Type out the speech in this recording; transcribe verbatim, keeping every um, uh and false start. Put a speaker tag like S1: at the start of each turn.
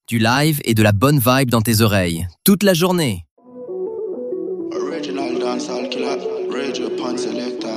S1: Du live et de la bonne vibe dans tes oreilles, toute la journée.
S2: Original dancehall killer, radio pan selector.